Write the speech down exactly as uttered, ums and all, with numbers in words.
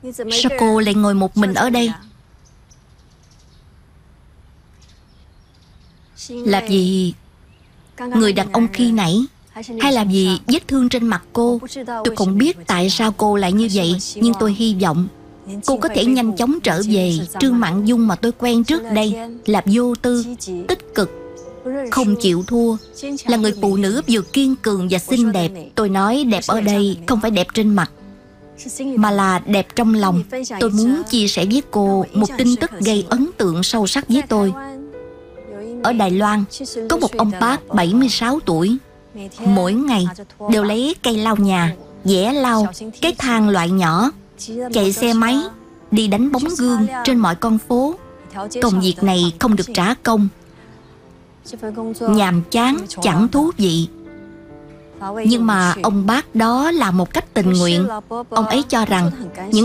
Sao cô lại ngồi một mình ở đây? Là vì người đàn ông khi nãy, hay là vì vết thương trên mặt cô? Tôi không biết tại sao cô lại như vậy, nhưng tôi hy vọng cô có thể nhanh chóng trở về Trương Mạn Dung mà tôi quen trước đây, là vô tư, tích cực, không chịu thua, là người phụ nữ vừa kiên cường và xinh đẹp. Tôi nói đẹp ở đây không phải đẹp trên mặt, mà là đẹp trong lòng. Tôi muốn chia sẻ với cô một tin tức gây ấn tượng sâu sắc với tôi. Ở Đài Loan, có một ông bác bảy mươi sáu tuổi, mỗi ngày đều lấy cây lau nhà, dẻ lau cái thang loại nhỏ, chạy xe máy, đi đánh bóng gương trên mọi con phố. Công việc này không được trả công, nhàm chán, chẳng thú vị. Nhưng mà ông bác đó làm một cách tình nguyện. Ông ấy cho rằng những